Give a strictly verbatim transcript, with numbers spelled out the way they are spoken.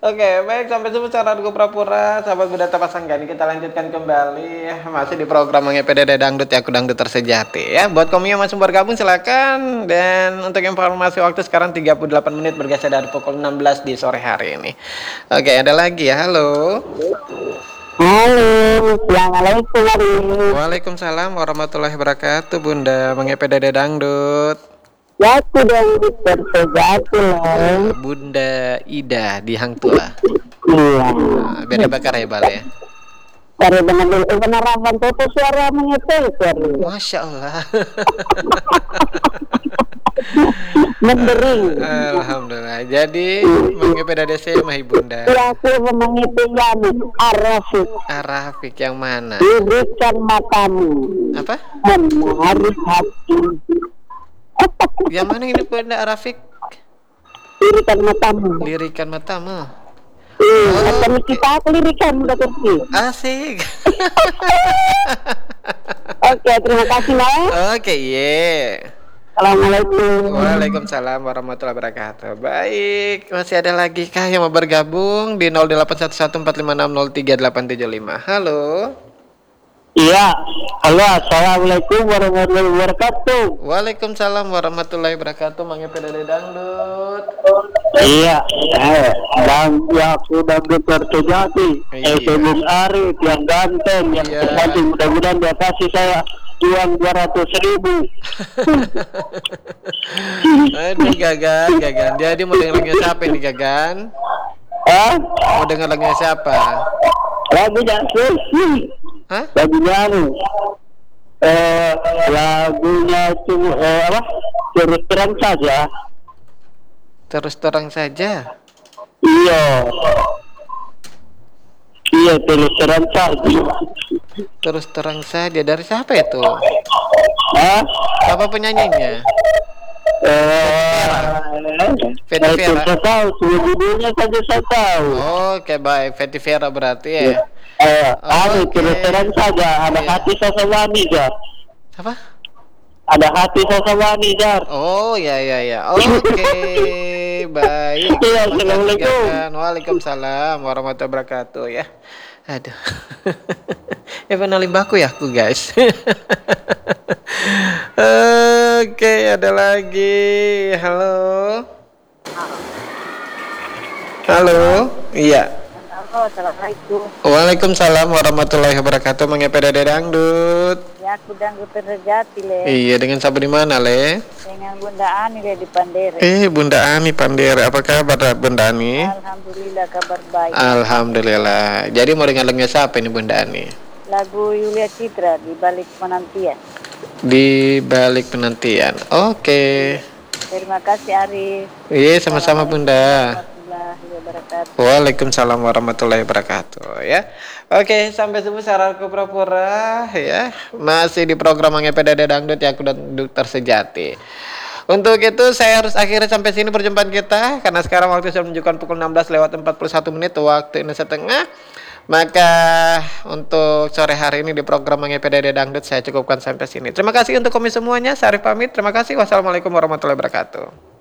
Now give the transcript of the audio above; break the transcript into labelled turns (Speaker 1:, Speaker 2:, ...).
Speaker 1: Oke, baik sampai jumpa secara Argo Prapura, sahabat Buddha Tapasanggani. Kita lanjutkan kembali masih di program P D D Dangdut ya, aku dangdut tersejati ya. Buat kamu yang masih bergabung silakan, dan untuk informasi waktu sekarang tiga puluh delapan menit bergeser dari pukul enam belas di sore hari ini. Oke, ada lagi ya. Halo.
Speaker 2: Halo, assalamualaikum Ari.
Speaker 1: Waalaikumsalam warahmatullahi wabarakatuh, Bunda P D D Dangdut.
Speaker 2: Ya, aku dangdut tersejati loh.
Speaker 1: Bunda Ida di Hang Tua.
Speaker 2: Iya.
Speaker 1: Nah, beda bakar ya, Bal ya.
Speaker 2: Cari dengan dulu penerapan toto suara mengetel suara.
Speaker 1: Masya Allah.
Speaker 2: Mendering.
Speaker 1: Alhamdulillah. Jadi Mang P D D C mah Bunda.
Speaker 2: Ya, aku memang itu Yani Arafik.
Speaker 1: Arafik yang mana?
Speaker 2: Lirikan matamu.
Speaker 1: Apa?
Speaker 2: Menarik hati.
Speaker 1: Yang mana ini Bunda Arafik?
Speaker 2: Lirikan matamu.
Speaker 1: Lirikan matamu.
Speaker 2: Oh, akan kita lirikan udah terus.
Speaker 1: Asik.
Speaker 2: Oke, terima kasih lah.
Speaker 1: Oke, ye.
Speaker 2: Assalamualaikum.
Speaker 1: Waalaikumsalam warahmatullahi wabarakatuh. Baik, masih ada lagi kah yang mau bergabung di nol delapan satu satu empat lima enam nol tiga delapan tujuh lima. Halo.
Speaker 2: Iya, halo, assalamualaikum warahmatullahi wabarakatuh.
Speaker 1: Waalaikumsalam warahmatullahi wabarakatuh. Mang P D D Dangdut.
Speaker 2: Iya, eh, dan ya aku dangdut tersejati.
Speaker 1: Iya.
Speaker 2: Eh, Bung Ari yang ganteng, yang
Speaker 1: Iya.
Speaker 2: tercantik, mudah-mudahan dia kasih saya uang dua ratus ribu.
Speaker 1: Aduh, Gagan, Gagan. Jadi mau denger lagunya siapa ini, Gagan?
Speaker 2: Hah?
Speaker 1: Mau denger lagunya siapa?
Speaker 2: Lagunya sih.
Speaker 1: Hah?
Speaker 2: Lagunya anu. Eh, lagunya itu eh, apa? Terus terang saja.
Speaker 1: Terus terang saja.
Speaker 2: Iya. Iya, terus terang saja.
Speaker 1: Terus terang saja. Dari siapa itu?
Speaker 2: Hah?
Speaker 1: Apa penyanyinya?
Speaker 2: Eh,
Speaker 1: Fetty Vera.
Speaker 2: saya tahu, judulnya saja saya tahu.
Speaker 1: Oke, baik. Fetty Vera berarti ya.
Speaker 2: Eh, anu
Speaker 1: Oke.
Speaker 2: terus terang saja, ada
Speaker 1: Iya.
Speaker 2: hati sosawani Jar.
Speaker 1: Apa?
Speaker 2: Ada hati sosawani Jar.
Speaker 1: Oh, ya ya ya. Oke, baik.
Speaker 2: Iya,
Speaker 1: Mas
Speaker 2: assalamualaikum.
Speaker 1: Gagan. Waalaikumsalam warahmatullahi wabarakatuh ya. Aduh. Ya penalin baku ya aku, guys. Oke, ada lagi. Halo. Halo. Iya.
Speaker 2: Halo, assalamualaikum.
Speaker 1: Waalaikumsalam warahmatullahi wabarakatuh. Mang P D D Dangdut.
Speaker 2: Ya, aku dangdut tersejati le.
Speaker 1: Iya, dengan siapa di mana, Le?
Speaker 2: Dengan Bunda Ani le di Pandere.
Speaker 1: Eh, Bunda Ani Pandere. Apa kabar Bunda Ani?
Speaker 2: Alhamdulillah kabar baik.
Speaker 1: Alhamdulillah. Jadi mau dengar lagunya siapa ini Bunda Ani?
Speaker 2: Lagu Yulia Citra di balik penantian.
Speaker 1: Di balik penantian. Oke.
Speaker 2: Terima kasih Ari.
Speaker 1: Iya, sama-sama Bunda.
Speaker 2: Warahmatullahi wabarakatuh.
Speaker 1: Waalaikumsalam warahmatullahi wabarakatuh ya. Oke, sampai jumpa secara Argo Prapura ya. Masih di program Mang P D D Dangdut ya, aku dangdut tersejati. Untuk itu saya harus akhiri sampai sini perjumpaan kita, karena sekarang waktu sudah menunjukkan pukul enam belas lewat empat puluh satu menit waktu Indonesia Tengah. Maka untuk sore hari ini di program Mang P D D Dangdut saya cukupkan sampai sini. Terima kasih untuk kami semuanya. Saya Arif pamit. Terima kasih. Wassalamualaikum warahmatullahi wabarakatuh.